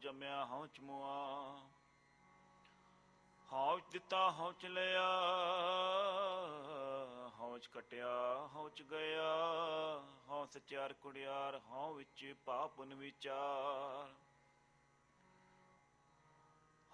ਜੰਮਿਆ ਹਉ ਚ ਮੁਆ। ਹਉ ਚ ਦਿੱਤਾ ਹਉ ਚ ਲਿਆ, ਹਉ ਚ ਕਟਿਆ ਹਉ ਚ ਗਿਆ। ਹਉ ਸਚਿਆਰ ਕੁੜਿਆਰ ਹਉ ਵਿੱਚ ਪਾਪਨ ਵਿਚਾਰ।